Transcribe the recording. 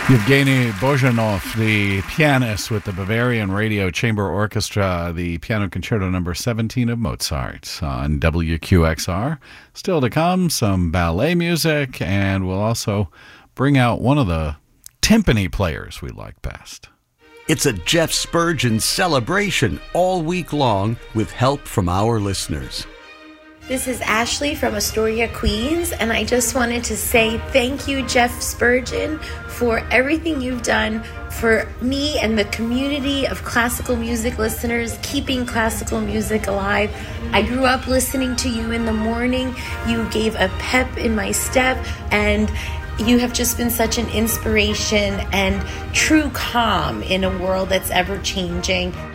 Yevgeny Bozhanov, the pianist with the Bavarian Radio Chamber Orchestra, the Piano Concerto No. 17 of Mozart on WQXR. Still to come, some ballet music, and we'll also bring out one of the timpani players we like best. It's a Jeff Spurgeon celebration all week long with help from our listeners. This is Ashley from Astoria, Queens, and I just wanted to say thank you, Jeff Spurgeon, for everything you've done for me and the community of classical music listeners, keeping classical music alive. I grew up listening to you in the morning. You gave a pep in my step, and you have just been such an inspiration and true calm in a world that's ever changing.